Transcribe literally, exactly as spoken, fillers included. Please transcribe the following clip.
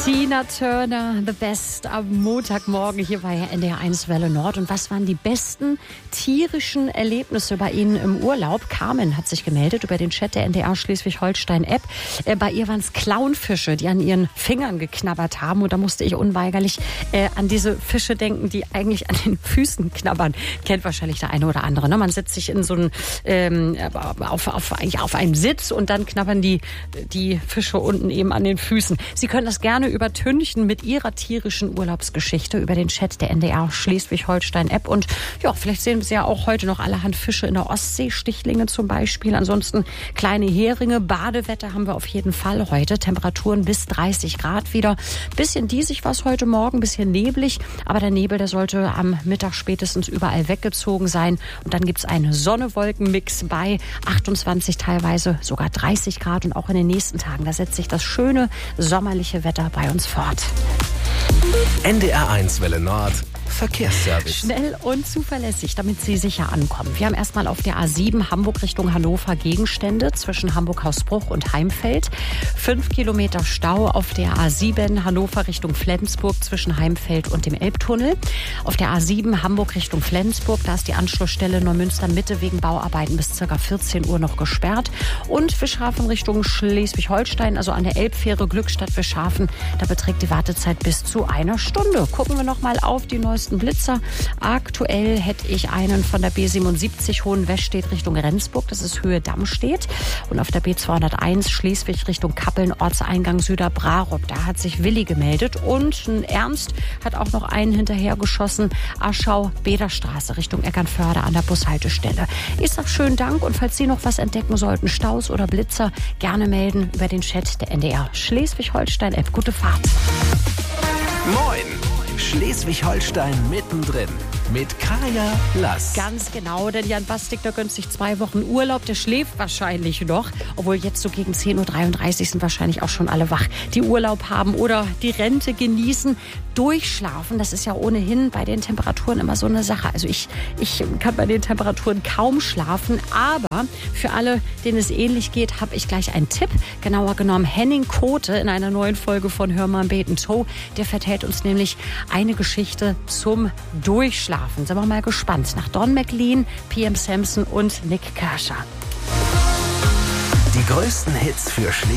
Tina Turner, The Best am Montagmorgen hier bei N D R eins Welle Nord. Und was waren die besten tierischen Erlebnisse bei Ihnen im Urlaub? Carmen hat sich gemeldet über den Chat der N D R Schleswig-Holstein-App. Äh, bei ihr waren es Clownfische, die an ihren Fingern geknabbert haben. Und da musste ich unweigerlich äh, an diese Fische denken, die eigentlich an den Füßen knabbern. Kennt wahrscheinlich der eine oder andere. Ne? Man setzt sich in so einen, ähm, auf, auf, eigentlich auf einen Sitz und dann knabbern die, die Fische unten eben an den Füßen. Sie können das gerne übertünchen mit Ihrer tierischen Urlaubsgeschichte über den Chat der N D R Schleswig-Holstein-App. Und ja, vielleicht sehen Sie ja auch heute noch allerhand Fische in der Ostsee, Stichlinge zum Beispiel. Ansonsten kleine Heringe, Badewetter haben wir auf jeden Fall heute. Temperaturen bis dreißig Grad wieder. Bisschen diesig was heute Morgen, bisschen neblig. Aber der Nebel, der sollte am Mittag spätestens überall weggezogen sein. Und dann gibt es einen Sonne-Wolken-Mix bei achtundzwanzig, teilweise sogar dreißig Grad. Und auch in den nächsten Tagen, da setzt sich das schöne sommerliche Wetter bei uns fort. N D R eins Welle Nord Verkehrsservice. Schnell und zuverlässig, damit Sie sicher ankommen. Wir haben erstmal auf der A sieben Hamburg Richtung Hannover Gegenstände zwischen Hamburg-Hausbruch und Heimfeld. Fünf Kilometer Stau auf der A sieben Hannover Richtung Flensburg zwischen Heimfeld und dem Elbtunnel. Auf der A sieben Hamburg Richtung Flensburg, da ist die Anschlussstelle Neumünster Mitte wegen Bauarbeiten bis ca. vierzehn Uhr noch gesperrt. Und Fischhafen Richtung Schleswig-Holstein, also an der Elbfähre Glückstadt-Fischhafen, da beträgt die Wartezeit bis zu einer Stunde. Gucken wir noch mal auf die neuesten Blitzer. Aktuell hätte ich einen von der B siebenundsiebzig Hohenwestedt Richtung Rendsburg, das ist Höhe Dammstedt. Und auf der B zweihunderteins Schleswig Richtung Kappeln, Ortseingang Süderbrarup. Da hat sich Willi gemeldet. Und ein Ernst hat auch noch einen hinterhergeschossen. Aschau, Bederstraße Richtung Eckernförde an der Bushaltestelle. Ich sag schönen Dank und falls Sie noch was entdecken sollten, Staus oder Blitzer, gerne melden über den Chat der N D R Schleswig-Holstein-App. Gute Fahrt. Moin! Schleswig-Holstein mittendrin mit Kaya Lass. Ganz genau, denn Jan Bastik, der gönnt sich zwei Wochen Urlaub, der schläft wahrscheinlich noch, obwohl jetzt so gegen zehn Uhr dreiunddreißig sind wahrscheinlich auch schon alle wach, die Urlaub haben oder die Rente genießen. Durchschlafen, das ist ja ohnehin bei den Temperaturen immer so eine Sache. Also ich, ich kann bei den Temperaturen kaum schlafen, aber für alle, denen es ähnlich geht, habe ich gleich einen Tipp. Genauer genommen Henning Kote in einer neuen Folge von Hör mal Beten Toe. Der vertellt uns nämlich eine Geschichte zum Durchschlafen. Sind wir mal gespannt. Nach Don McLean, P M Sampson und Nick Kershaw. Die größten Hits für Schleswig